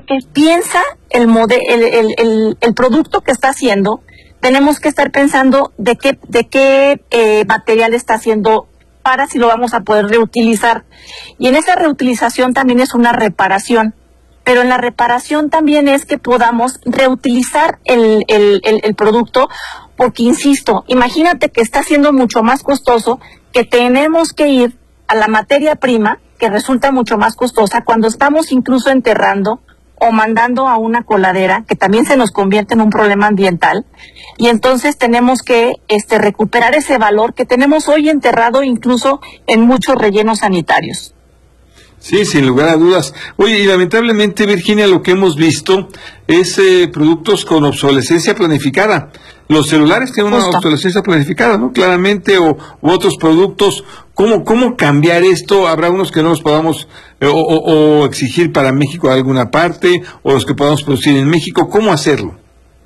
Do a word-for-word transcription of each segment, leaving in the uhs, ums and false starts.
porque piensa el, mode, el, el, el, el producto que está haciendo, tenemos que estar pensando de qué, de qué eh, material está haciendo para si lo vamos a poder reutilizar. Y en esa reutilización también es una reparación, pero en la reparación también es que podamos reutilizar el, el, el, el producto, porque insisto, imagínate que está siendo mucho más costoso, que tenemos que ir a la materia prima, que resulta mucho más costosa, cuando estamos incluso enterrando o mandando a una coladera, que también se nos convierte en un problema ambiental, y entonces tenemos que este, recuperar ese valor que tenemos hoy enterrado incluso en muchos rellenos sanitarios. Sí, sin lugar a dudas. Oye, y lamentablemente, Virginia, lo que hemos visto es eh, productos con obsolescencia planificada. Los celulares tienen una Justo. obsolescencia planificada, ¿no? Claramente, o u otros productos. ¿Cómo cómo cambiar esto? ¿Habrá unos que no los podamos eh, o, o, o exigir para México de alguna parte, o los que podamos producir en México? ¿Cómo hacerlo?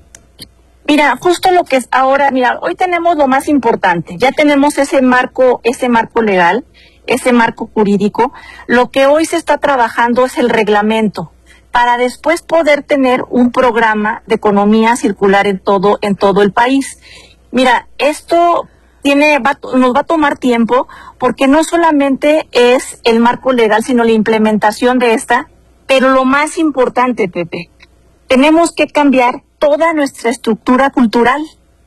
Mira, justo lo que es ahora, mira, hoy tenemos lo más importante. Ya tenemos ese marco, ese marco legal, ese marco jurídico. Lo que hoy se está trabajando es el reglamento, para después poder tener un programa de economía circular en todo, en todo el país. Mira, esto tiene, va, nos va a tomar tiempo, porque no solamente es el marco legal, sino la implementación de esta, pero lo más importante, Pepe, tenemos que cambiar toda nuestra estructura cultural.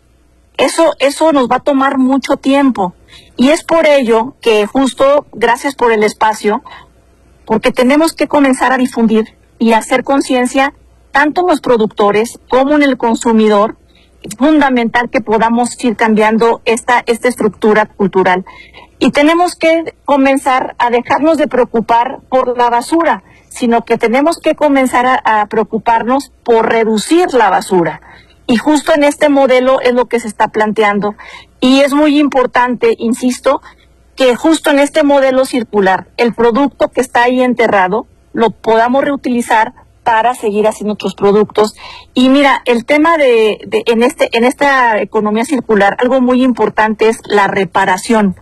Eso, eso nos va a tomar mucho tiempo. Y es por ello que justo, gracias por el espacio, porque tenemos que comenzar a difundir y hacer conciencia tanto en los productores como en el consumidor. Es fundamental que podamos ir cambiando esta, esta estructura cultural. Y tenemos que comenzar a dejarnos de preocupar por la basura, sino que tenemos que comenzar a, a preocuparnos por reducir la basura. Y justo en este modelo es lo que se está planteando. Y es muy importante, insisto, que justo en este modelo circular, el producto que está ahí enterrado, lo podamos reutilizar para seguir haciendo otros productos. Y mira, el tema de, de en este en esta economía circular, algo muy importante es la reparación.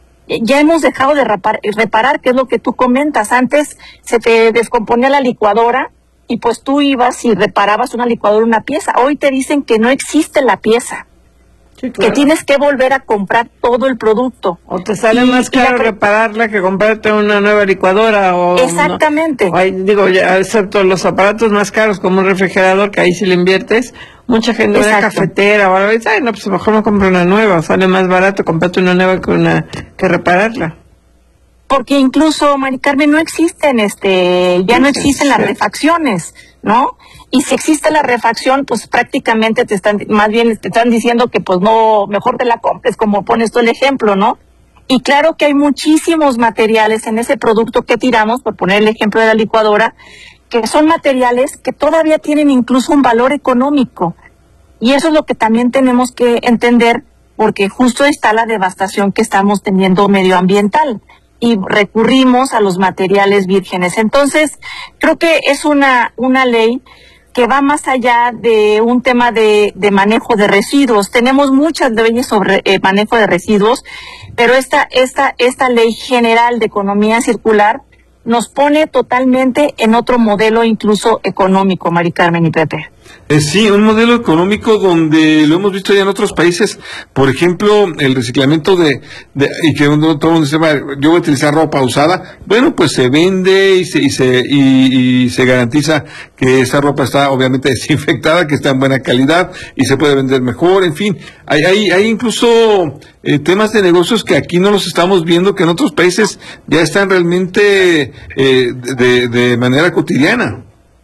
Ya hemos dejado de reparar, reparar, que es lo que tú comentas. Antes se te descomponía la licuadora y pues tú ibas y reparabas una licuadora, una pieza. Hoy te dicen que no existe la pieza. Sí, claro. Que tienes que volver a comprar todo el producto. O te sale y, más caro la... repararla que comprarte una nueva licuadora. O Exactamente. No, o hay, digo, ya, excepto los aparatos más caros como un refrigerador, que ahí si le inviertes, mucha gente va a cafetera, ahora dice, ay, no, pues mejor me compro una nueva, sale más barato comprarte una nueva que una que repararla. Porque incluso, Mari Carmen, no existen, este, ya no existen las refacciones, ¿no? Y si existe la refacción, pues prácticamente te están, más bien te están diciendo que pues no, mejor te la compres, como pones tú el ejemplo, ¿no? Y claro que hay muchísimos materiales en ese producto que tiramos, por poner el ejemplo de la licuadora, que son materiales que todavía tienen incluso un valor económico. Y eso es lo que también tenemos que entender, porque justo está la devastación que estamos teniendo medioambiental. Y recurrimos a los materiales vírgenes. Entonces, creo que es una, una ley que va más allá de un tema de, de manejo de residuos. Tenemos muchas leyes sobre eh, manejo de residuos, pero esta, esta, esta ley general de economía circular nos pone totalmente en otro modelo, incluso económico, Mari Carmen y Pepe. Eh, sí, un modelo económico donde lo hemos visto ya en otros países, por ejemplo, el reciclamiento de, de y que uno, todo el mundo dice, yo voy a utilizar ropa usada, bueno, pues se vende y se y se y, y se garantiza que esa ropa está obviamente desinfectada, que está en buena calidad y se puede vender mejor, en fin, hay hay, hay incluso eh, temas de negocios que aquí no los estamos viendo, que en otros países ya están realmente eh, de, de manera cotidiana.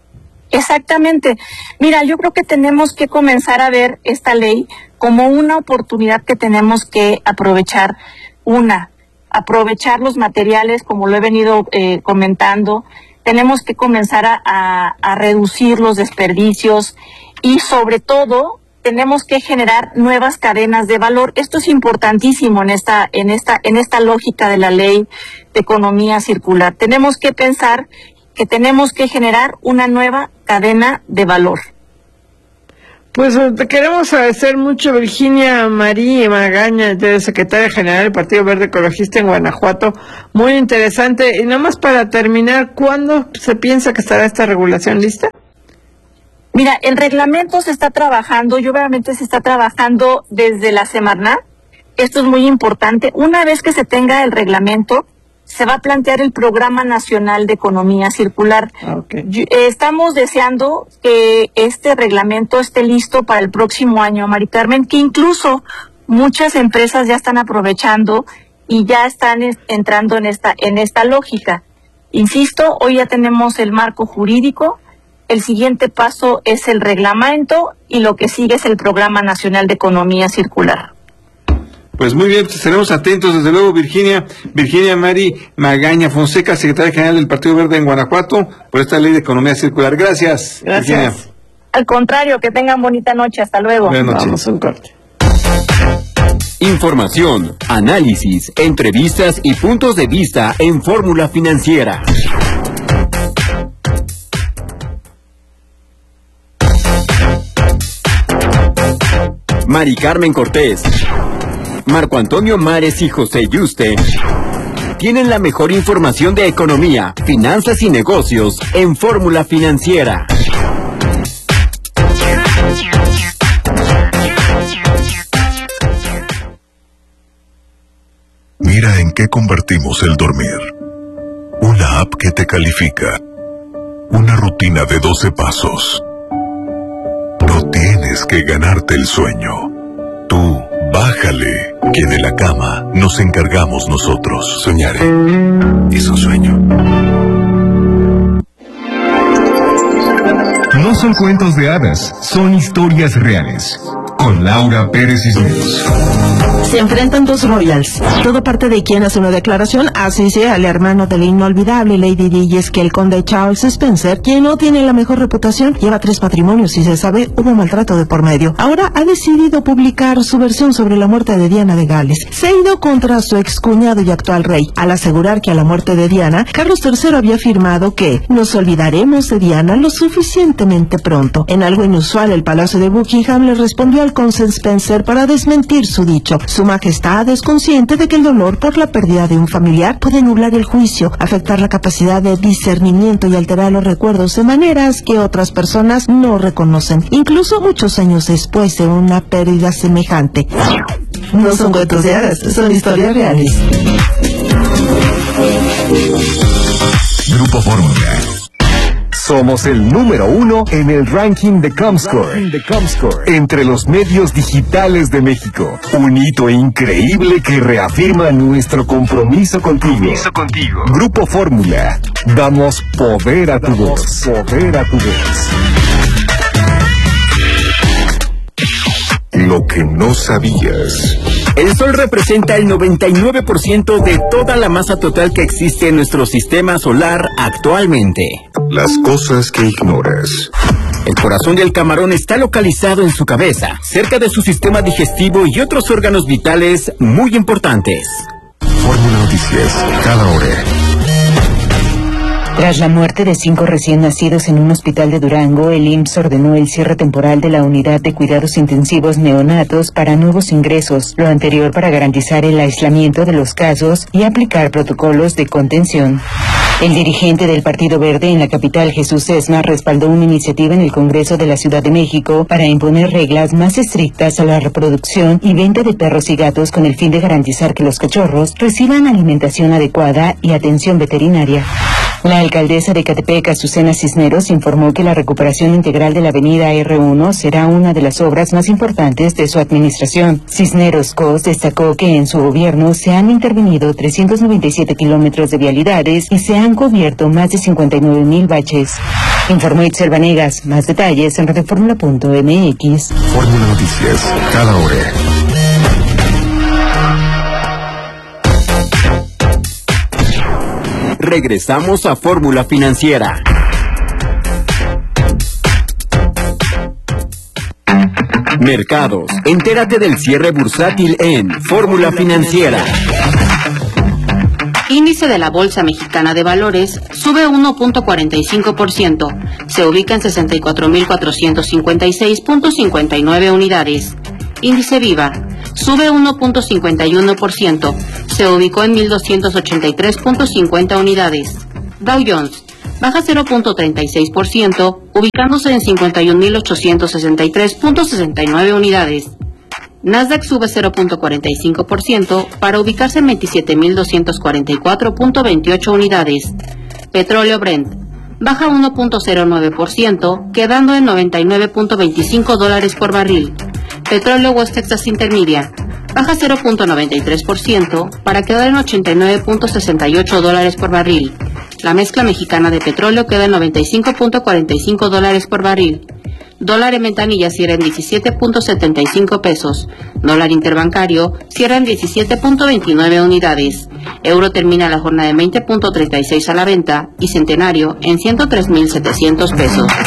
Exactamente. Mira, yo creo que tenemos que comenzar a ver esta ley como una oportunidad que tenemos que aprovechar. Una, aprovechar los materiales, como lo he venido eh, comentando. Tenemos que comenzar a, a, a reducir los desperdicios y sobre todo tenemos que generar nuevas cadenas de valor. Esto es importantísimo en esta, en esta, en esta lógica de la ley de economía circular. Tenemos que pensar que tenemos que generar una nueva cadena de valor. Pues te queremos agradecer mucho, Virginia María Magaña, secretaria general del Partido Verde Ecologista en Guanajuato. Muy interesante. Y nada más para terminar, ¿cuándo se piensa que estará esta regulación lista? Mira, el reglamento se está trabajando y obviamente se está trabajando desde la Semarnat. Esto es muy importante. Una vez que se tenga el reglamento, se va a plantear el Programa Nacional de Economía Circular. Okay. Eh, estamos deseando que este reglamento esté listo para el próximo año, Mari Carmen, que incluso muchas empresas ya están aprovechando y ya están es, entrando en esta, en esta lógica. Insisto, hoy ya tenemos el marco jurídico, el siguiente paso es el reglamento y lo que sigue es el Programa Nacional de Economía Circular. Pues muy bien, estaremos atentos, desde luego, Virginia, Virginia Mari Magaña Fonseca, secretaria general del Partido Verde en Guanajuato, por esta ley de economía circular. Gracias, Gracias. Virginia. Al contrario, que tengan bonita noche, hasta luego. Buenas noches. Vamos a un corte. Información, análisis, entrevistas y puntos de vista en Fórmula Financiera. Mari Carmen Cortés, Marco Antonio Mares y José Yuste tienen la mejor información de economía, finanzas y negocios en Fórmula Financiera. Mira en qué convertimos el dormir. Una app que te califica. Una rutina de doce pasos. No tienes que ganarte el sueño. Tú, bájale, que de la cama nos encargamos nosotros. Soñaré. Es un sueño. No son cuentos de hadas, son historias reales. Con Laura Pérez Cisneros. Se enfrentan dos royals. Todo parte de quien hace una declaración, así sea el hermano de la inolvidable Lady Di, y es que el conde Charles Spencer, quien no tiene la mejor reputación, lleva tres matrimonios y se sabe hubo maltrato de por medio. Ahora ha decidido publicar su versión sobre la muerte de Diana de Gales. Se ha ido contra su excuñado y actual rey, al asegurar que a la muerte de Diana, Carlos tercero había afirmado que nos olvidaremos de Diana lo suficientemente pronto. En algo inusual, el Palacio de Buckingham le respondió al conde Spencer para desmentir su dicho. Su majestad es consciente de que el dolor por la pérdida de un familiar puede nublar el juicio, afectar la capacidad de discernimiento y alterar los recuerdos de maneras que otras personas no reconocen, incluso muchos años después de una pérdida semejante. No son cuentos de hadas, son historias reales. Grupo Fórmula. Somos el número uno en el ranking de Comscore, entre los medios digitales de México. Un hito increíble que reafirma nuestro compromiso contigo. Grupo Fórmula. Damos poder a tu voz. Poder a tu voz. Lo que no sabías. El Sol representa el noventa y nueve por ciento de toda la masa total que existe en nuestro sistema solar actualmente. Las cosas que ignoras. El corazón del camarón está localizado en su cabeza, cerca de su sistema digestivo y otros órganos vitales muy importantes. Fórmula Noticias, cada hora. Tras la muerte de cinco recién nacidos en un hospital de Durango, el I M S S ordenó el cierre temporal de la unidad de cuidados intensivos neonatos para nuevos ingresos, lo anterior para garantizar el aislamiento de los casos y aplicar protocolos de contención. El dirigente del Partido Verde en la capital, Jesús Sesma, respaldó una iniciativa en el Congreso de la Ciudad de México para imponer reglas más estrictas a la reproducción y venta de perros y gatos con el fin de garantizar que los cachorros reciban alimentación adecuada y atención veterinaria. La alcaldesa de Ecatepec, Azucena Cisneros, informó que la recuperación integral de la avenida R uno será una de las obras más importantes de su administración. Cisneros Cos destacó que en su gobierno se han intervenido trescientos noventa y siete kilómetros de vialidades y se han cubierto más de cincuenta y nueve mil baches. Informó Itzel Vanegas. Más detalles en radioformula punto m x. Fórmula Noticias, cada hora. Regresamos a Fórmula Financiera. Mercados. Entérate del cierre bursátil en Fórmula Financiera. Índice de la Bolsa Mexicana de Valores sube uno punto cuarenta y cinco por ciento, se ubica en sesenta y cuatro mil cuatrocientos cincuenta y seis punto cincuenta y nueve unidades. Índice Viva sube uno punto cincuenta y uno por ciento, se ubicó en mil doscientos ochenta y tres punto cincuenta unidades. Dow Jones baja cero punto treinta y seis por ciento, ubicándose en cincuenta y un mil ochocientos sesenta y tres punto sesenta y nueve unidades. Nasdaq sube cero punto cuarenta y cinco por ciento para ubicarse en veintisiete mil doscientos cuarenta y cuatro punto veintiocho unidades. Petróleo Brent baja uno punto cero nueve por ciento, quedando en noventa y nueve punto veinticinco dólares por barril. Petróleo West Texas Intermedia baja cero punto noventa y tres por ciento para quedar en ochenta y nueve punto sesenta y ocho dólares por barril. La mezcla mexicana de petróleo queda en noventa y cinco punto cuarenta y cinco dólares por barril. Dólar en ventanilla cierra en diecisiete punto setenta y cinco pesos. Dólar interbancario cierra en diecisiete punto veintinueve unidades. Euro termina la jornada en veinte punto treinta y seis a la venta y centenario en ciento tres mil setecientos pesos.